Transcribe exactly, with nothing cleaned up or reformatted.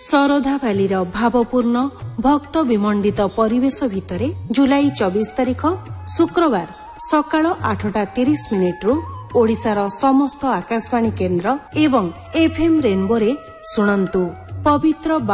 ଶରଧା ବାଲିର ଭାବପୂର୍ଣ୍ଣ ଭକ୍ତ ବିମଣ୍ଡିତ ପରିବେଶ ଭିତରେ ଜୁଲାଇ ଚବିଶ ତାରିଖ ଶୁକ୍ରବାର ସକାଳ ଆଠଟା ତିରିଶ ମିନିଟ୍ରୁ ଓଡ଼ିଶାର ସମସ୍ତ ଆକାଶବାଣୀ କେନ୍ଦ୍ର ଏବଂ ଏଫ୍ଏମ୍ ରେନ୍ବୋରେ ଶୁଣନ୍ତୁ ପବିତ୍ର